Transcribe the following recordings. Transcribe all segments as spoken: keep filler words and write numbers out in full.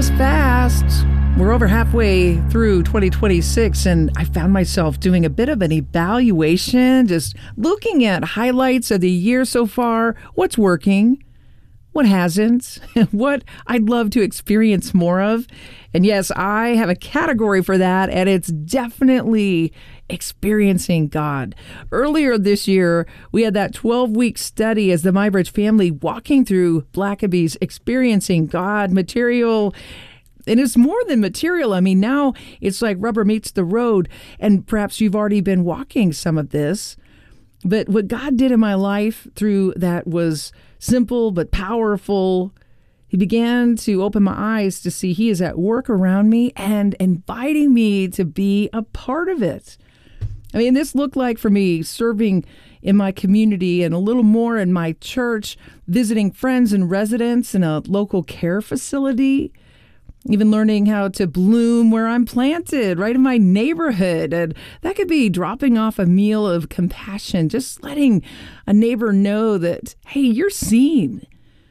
fast, fast. We're over halfway through twenty twenty-six, and I found myself doing a bit of an evaluation, just looking at highlights of the year so far, what's working, what hasn't, what I'd love to experience more of. And yes, I have a category for that, and it's definitely experiencing God. Earlier this year, we had that twelve-week study as the MyBridge family walking through Blackaby's Experiencing God material. And it's more than material. I mean, now it's like rubber meets the road, and perhaps you've already been walking some of this. But what God did in my life through that was simple but powerful. He began to open my eyes to see He is at work around me and inviting me to be a part of it. I mean, this looked like for me serving in my community and a little more in my church, visiting friends and residents in a local care facility, even learning how to bloom where I'm planted, right in my neighborhood. And that could be dropping off a meal of compassion, just letting a neighbor know that, hey, you're seen.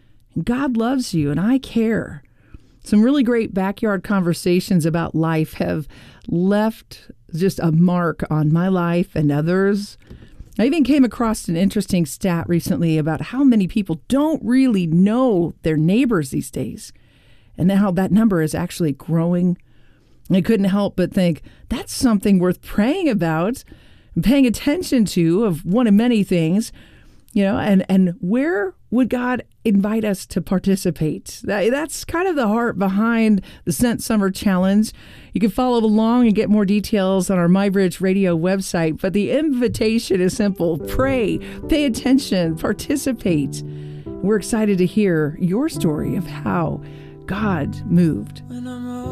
God loves you and I care. Some really great backyard conversations about life have left just a mark on my life and others. I even came across an interesting stat recently about how many people don't really know their neighbors these days, and how that number is actually growing. I couldn't help but think that's something worth praying about and paying attention to, of one of many things, you know, and, and where would God invite us to participate? That, that's kind of the heart behind the Sent Summer Challenge. You can follow along and get more details on our MyBridge Radio website, but the invitation is simple. Pray, pay attention, participate. We're excited to hear your story of how God moved.